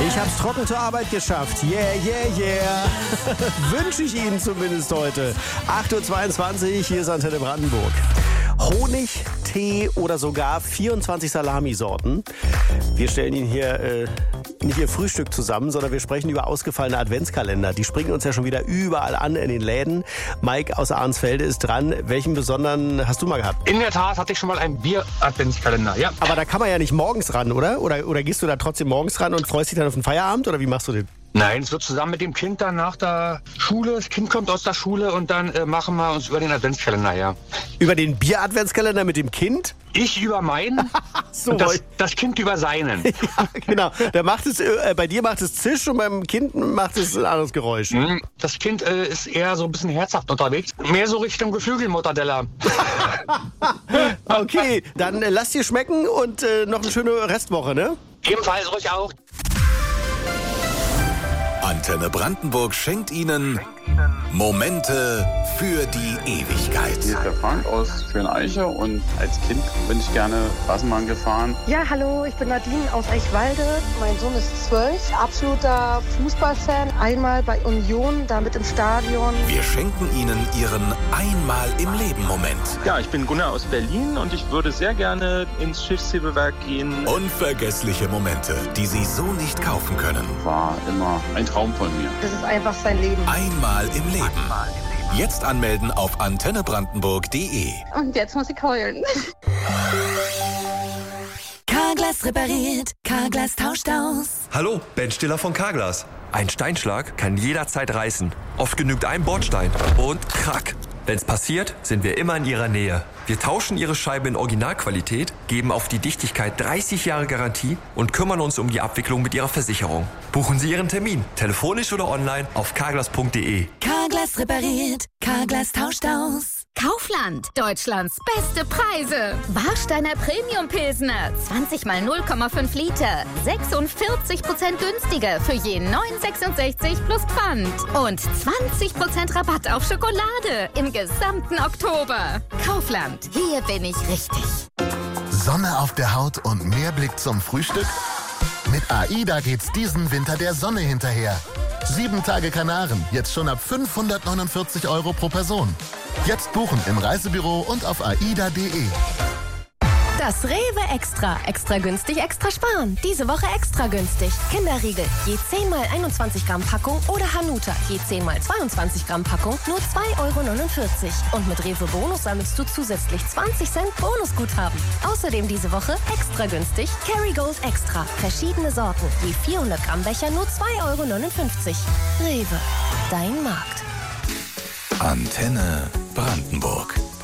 Ich hab's trocken zur Arbeit geschafft. Yeah, yeah, yeah. Wünsche ich Ihnen zumindest heute. 8.22 Uhr, hier ist Antenne Brandenburg. Honig, Tee oder sogar 24 Salamisorten. Wir stellen Ihnen hier nicht Ihr Frühstück zusammen, sondern wir sprechen über ausgefallene Adventskalender. Die springen uns ja schon wieder überall an in den Läden. Mike aus Arnsfelde ist dran. Welchen besonderen hast du mal gehabt? In der Tat hatte ich schon mal einen Bier-Adventskalender, ja. Aber da kann man ja nicht morgens ran, oder? Oder gehst du da trotzdem morgens ran und freust dich dann auf den Feierabend? Oder wie machst du den? Nein, es wird zusammen mit dem Kind dann nach der Schule. Das Kind kommt aus der Schule und dann machen wir uns über den Adventskalender, ja. Über den Bier-Adventskalender mit dem Kind? Ich über meinen So, und das Kind über seinen. ja, genau. Bei dir macht es Zisch und beim Kind macht es ein anderes Geräusch. Das Kind ist eher so ein bisschen herzhaft unterwegs. Mehr so Richtung Geflügelmortadella. Okay, dann lass dir schmecken und noch eine schöne Restwoche, ne? Ebenfalls ruhig auch. Antenne Brandenburg schenkt Ihnen Momente für die Ewigkeit. Hier ist der Frank aus Schöneiche und als Kind bin ich gerne Straßenbahn gefahren. Ja, hallo, ich bin Nadine aus Eichwalde. Mein Sohn ist 12, absoluter Fußballfan. Einmal bei Union, damit im Stadion. Wir schenken Ihnen Ihren Einmal im Leben Moment. Ja, ich bin Gunnar aus Berlin und ich würde sehr gerne ins Schiffshebewerk gehen. Unvergessliche Momente, die Sie so nicht kaufen können. War immer ein Traum von mir. Das ist einfach sein Leben. Einmal im Leben. Jetzt anmelden auf antennebrandenburg.de. Und jetzt muss ich heulen. Carglass repariert, Carglass tauscht aus. Hallo, Ben Stiller von Carglass. Ein Steinschlag kann jederzeit reißen. Oft genügt ein Bordstein und krack. Wenn's passiert, sind wir immer in Ihrer Nähe. Wir tauschen Ihre Scheibe in Originalqualität, geben auf die Dichtigkeit 30 Jahre Garantie und kümmern uns um die Abwicklung mit Ihrer Versicherung. Buchen Sie Ihren Termin, telefonisch oder online auf carglass.de. Carglass repariert, Carglass tauscht aus. Kaufland, Deutschlands beste Preise. Warsteiner Premium Pilsner, 20 mal 0,5 Liter, 46% günstiger für je 9,66 plus Pfand. Und 20% Rabatt auf Schokolade im gesamten Oktober. Kaufland, hier bin ich richtig. Sonne auf der Haut und mehr Blick zum Frühstück? Mit AIDA geht's diesen Winter der Sonne hinterher. 7 Tage Kanaren, jetzt schon ab 549 € pro Person. Jetzt buchen im Reisebüro und auf aida.de. Das Rewe Extra. Extra günstig, extra sparen. Diese Woche extra günstig. Kinderriegel, je 10 mal 21 Gramm Packung oder Hanuta, je 10 mal 22 Gramm Packung, nur 2,49 €. Und mit Rewe Bonus sammelst du zusätzlich 20 Cent Bonusguthaben. Außerdem diese Woche extra günstig Kerrygold Extra. Verschiedene Sorten, je 400 Gramm Becher, nur 2,59 €. Rewe, dein Markt. Antenne Brandenburg.